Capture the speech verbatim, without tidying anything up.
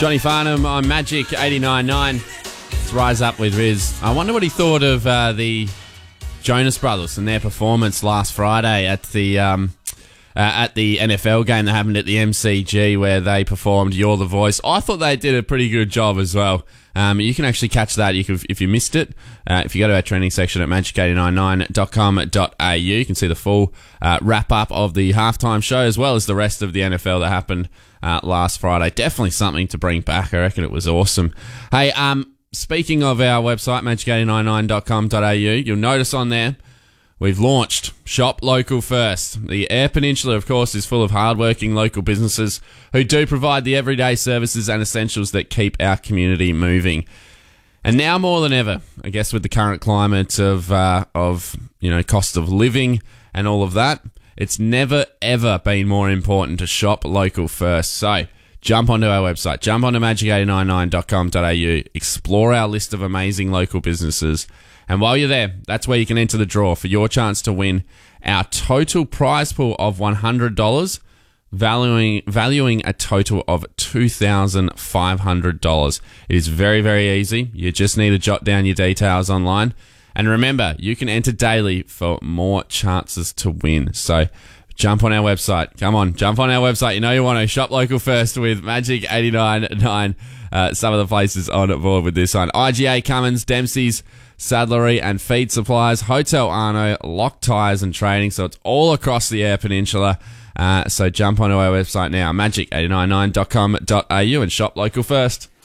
Johnny Farnham on Magic eighty-nine point nine. Let's rise up with Riz. I wonder what he thought of uh, the Jonas Brothers and their performance last Friday at the um, uh, at the N F L game that happened at the M C G, where they performed "You're the Voice." I thought they did a pretty good job as well. Um, you can actually catch that you can, if you missed it. Uh, if you go to our trending section at magic eight nine nine dot com dot a u, you can see the full uh, wrap-up of the halftime show, as well as the rest of the N F L that happened uh, last Friday. Definitely something to bring back. I reckon it was awesome. Hey, um, speaking of our website, magic eight nine nine dot com dot a u, you'll notice on there we've launched Shop Local First. The Eyre Peninsula, of course, is full of hardworking local businesses who do provide the everyday services and essentials that keep our community moving. And now more than ever, I guess with the current climate of, uh, of you know, cost of living and all of that, it's never, ever been more important to shop local first. So jump onto our website, jump onto magic eight nine nine dot com dot a u, explore our list of amazing local businesses. And while you're there, that's where you can enter the draw for your chance to win our total prize pool of one hundred dollars, valuing valuing a total of two thousand five hundred dollars. It is very, very easy. You just need to jot down your details online. And remember, you can enter daily for more chances to win. So jump on our website. Come on, jump on our website. You know you want to shop local first with Magic eighty-nine point nine. Uh, some of the places on board with this one: I G A, Cummins, Dempsey's, Saddlery and Feed Supplies, Hotel Arno, Lock Tyres and Trading. So it's all across the Eyre Peninsula. Uh, so jump onto our website now, magic eight nine nine dot com dot a u, and shop local first.